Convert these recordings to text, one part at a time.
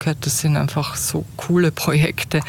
Das sind einfach so coole Projekte.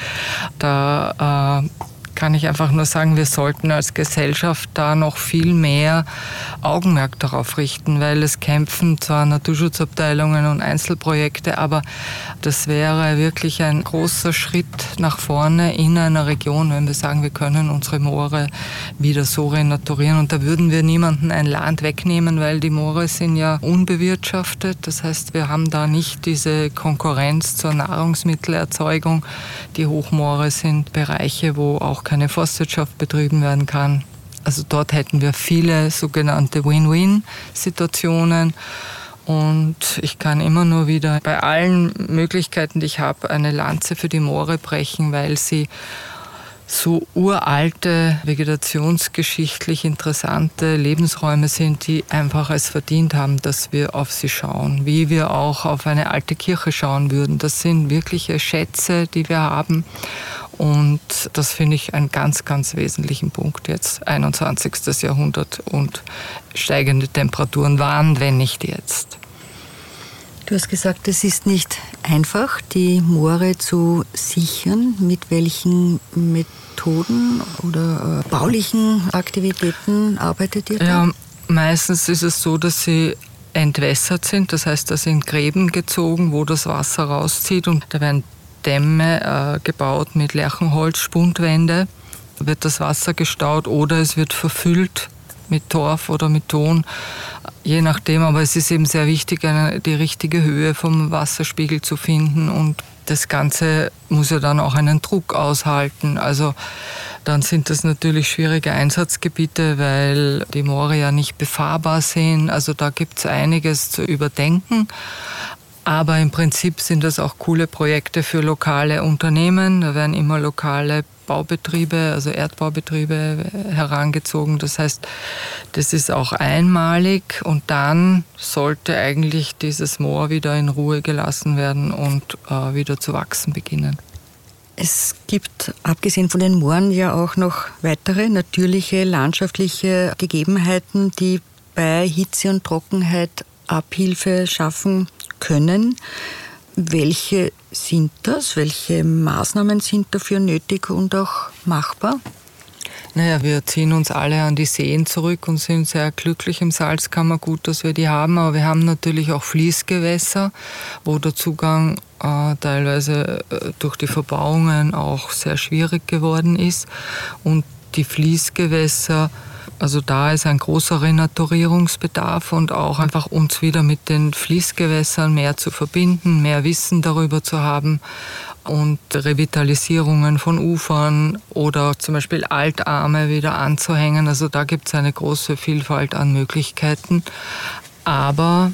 Da kann ich einfach nur sagen, wir sollten als Gesellschaft da noch viel mehr Augenmerk darauf richten, weil es kämpfen zwar Naturschutzabteilungen und Einzelprojekte, aber das wäre wirklich ein großer Schritt nach vorne in einer Region, wenn wir sagen, wir können unsere Moore wieder so renaturieren. Und da würden wir niemandem ein Land wegnehmen, weil die Moore sind ja unbewirtschaftet. Das heißt, wir haben da nicht diese Konkurrenz zur Nahrungsmittelerzeugung. Die Hochmoore sind Bereiche, wo auch keine Forstwirtschaft betrieben werden kann. Also dort hätten wir viele sogenannte Win-Win-Situationen. Und ich kann immer nur wieder bei allen Möglichkeiten, die ich habe, eine Lanze für die Moore brechen, weil sie so uralte, vegetationsgeschichtlich interessante Lebensräume sind, die einfach es verdient haben, dass wir auf sie schauen, wie wir auch auf eine alte Kirche schauen würden. Das sind wirkliche Schätze, die wir haben. Und das finde ich einen ganz, ganz wesentlichen Punkt jetzt, 21. Jahrhundert und steigende Temperaturen. Wann, wenn nicht jetzt? Du hast gesagt, es ist nicht einfach, die Moore zu sichern. Mit welchen Methoden oder baulichen Aktivitäten arbeitet ihr da? Ja, meistens ist es so, dass sie entwässert sind. Das heißt, da sind Gräben gezogen, wo das Wasser rauszieht, und da werden Dämme gebaut mit Lärchenholz, Spundwände. Da wird das Wasser gestaut oder es wird verfüllt mit Torf oder mit Ton, je nachdem. Aber es ist eben sehr wichtig, die richtige Höhe vom Wasserspiegel zu finden, und das Ganze muss ja dann auch einen Druck aushalten. Also dann sind das natürlich schwierige Einsatzgebiete, weil die Moore ja nicht befahrbar sind. Also da gibt es einiges zu überdenken. Aber im Prinzip sind das auch coole Projekte für lokale Unternehmen. Da werden immer lokale Baubetriebe, also Erdbaubetriebe herangezogen. Das heißt, das ist auch einmalig, und dann sollte eigentlich dieses Moor wieder in Ruhe gelassen werden und wieder zu wachsen beginnen. Es gibt, abgesehen von den Mooren, ja auch noch weitere natürliche landschaftliche Gegebenheiten, die bei Hitze und Trockenheit Abhilfe schaffen können. Welche sind das? Welche Maßnahmen sind dafür nötig und auch machbar? Naja, wir ziehen uns alle an die Seen zurück und sind sehr glücklich im Salzkammergut, dass wir die haben. Aber wir haben natürlich auch Fließgewässer, wo der Zugang teilweise durch die Verbauungen auch sehr schwierig geworden ist. Und die Fließgewässer, also da ist ein großer Renaturierungsbedarf, und auch einfach uns wieder mit den Fließgewässern mehr zu verbinden, mehr Wissen darüber zu haben und Revitalisierungen von Ufern oder zum Beispiel Altarme wieder anzuhängen. Also da gibt es eine große Vielfalt an Möglichkeiten. Aber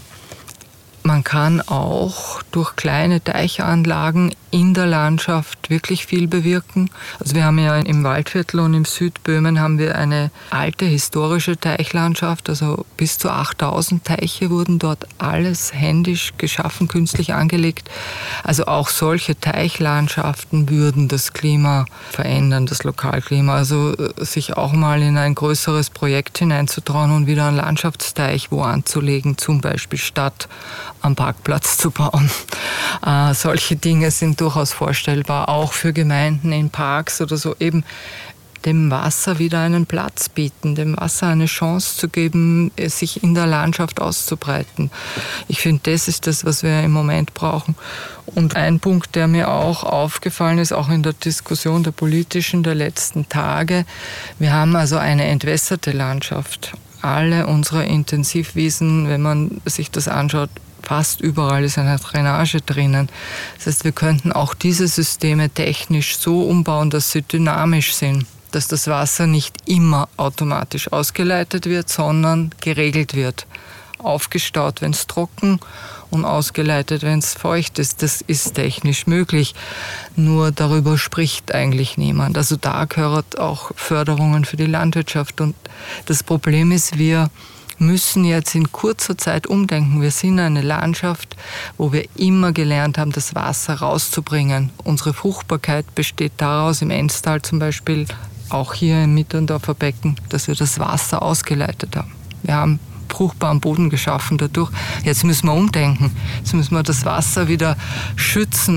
man kann auch durch kleine Teichanlagen in der Landschaft wirklich viel bewirken. Also wir haben ja im Waldviertel und im Südböhmen haben wir eine alte historische Teichlandschaft, also bis zu 8000 Teiche wurden dort alles händisch geschaffen, künstlich angelegt. Also auch solche Teichlandschaften würden das Klima verändern, das Lokalklima. Also sich auch mal in ein größeres Projekt hineinzutrauen und wieder einen Landschaftsteich wo anzulegen, zum Beispiel statt am Parkplatz zu bauen. Solche Dinge sind durchaus vorstellbar, auch für Gemeinden in Parks oder so, eben dem Wasser wieder einen Platz bieten, dem Wasser eine Chance zu geben, sich in der Landschaft auszubreiten. Ich finde, das ist das, was wir im Moment brauchen. Und ein Punkt, der mir auch aufgefallen ist, auch in der Diskussion der politischen der letzten Tage, wir haben also eine entwässerte Landschaft. Alle unsere Intensivwiesen, wenn man sich das anschaut, fast überall ist eine Drainage drinnen. Das heißt, wir könnten auch diese Systeme technisch so umbauen, dass sie dynamisch sind, dass das Wasser nicht immer automatisch ausgeleitet wird, sondern geregelt wird. Aufgestaut, wenn es trocken, und ausgeleitet, wenn es feucht ist. Das ist technisch möglich. Nur darüber spricht eigentlich niemand. Also da gehört auch Förderungen für die Landwirtschaft. Und das Problem ist, wir müssen jetzt in kurzer Zeit umdenken. Wir sind eine Landschaft, wo wir immer gelernt haben, das Wasser rauszubringen. Unsere Fruchtbarkeit besteht daraus, im Enztal zum Beispiel, auch hier im Mitterndorfer Becken, dass wir das Wasser ausgeleitet haben. Wir haben fruchtbaren Boden geschaffen dadurch. Jetzt müssen wir umdenken. Jetzt müssen wir das Wasser wieder schützen